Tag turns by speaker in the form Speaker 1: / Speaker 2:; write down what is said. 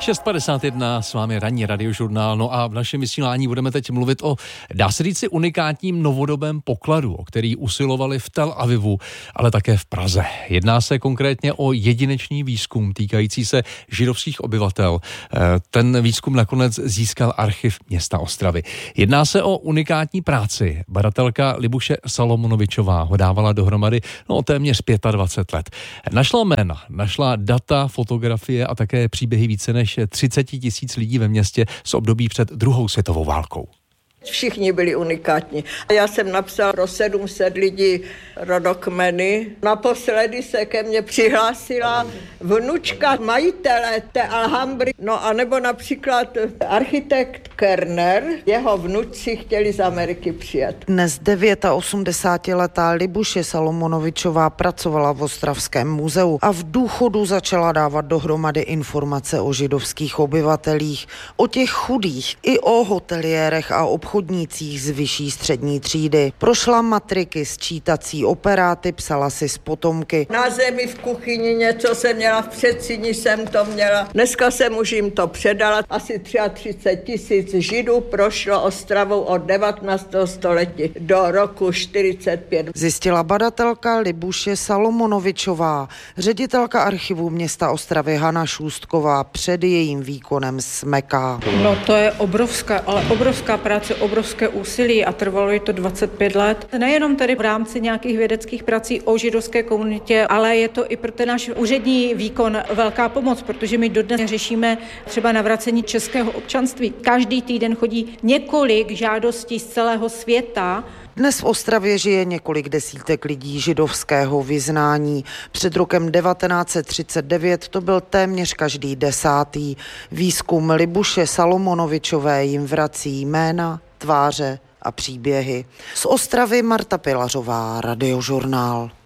Speaker 1: 6:51, s vámi ranní radiožurnál. No a v našem vysílání budeme teď mluvit o, dá se říci, unikátním novodobém pokladu, o který usilovali v Tel Avivu, ale také v Praze. Jedná se konkrétně o jedinečný výzkum týkající se židovských obyvatel. Ten výzkum nakonec získal archiv města Ostravy. Jedná se o unikátní práci. Badatelka Libuše Salomonovičová ho dávala dohromady téměř 25 let. Našla jména, našla data, fotografie a také příběhy více než 30 000 lidí ve městě z období před druhou světovou válkou.
Speaker 2: Všichni byli unikátní. Já jsem napsal pro 700 lidí rodokmeny. Naposledy se ke mně přihlásila vnučka majitele té Alhambry. No a nebo například architekt Kerner. Jeho vnuci chtěli z Ameriky přijet.
Speaker 3: Dnes 89letá Libuše Salomonovičová pracovala v Ostravském muzeu a v důchodu začala dávat dohromady informace o židovských obyvatelích, o těch chudých i o hoteliérech a obchodnících z vyšší střední třídy. Prošla matriky, sčítací operáty, psala si z potomky.
Speaker 2: Na zemi v kuchyni něco jsem měla, v předsíni jsem to měla. Dneska jsem už jim to předala. Asi 33 000 Židů prošlo Ostravou od 19. století do roku 45.
Speaker 3: Zjistila badatelka Libuše Salomonovičová. Ředitelka archivu města Ostravy Hana Šůstková před jejím výkonem smeká.
Speaker 4: No to je obrovská práce, obrovské úsilí a trvalo je to 25 let. Nejenom tedy v rámci nějakých vědeckých prací o židovské komunitě, ale je to i pro ten náš úřední výkon velká pomoc, protože my dodnes řešíme třeba navracení českého občanství. Každý týden chodí několik žádostí z celého světa.
Speaker 3: Dnes v Ostravě žije několik desítek lidí židovského vyznání. Před rokem 1939 to byl téměř každý 10. Výzkum Libuše Salomonovičové jim vrací jména, tváře a příběhy. Z Ostravy Marta Pilařová, Radiožurnál.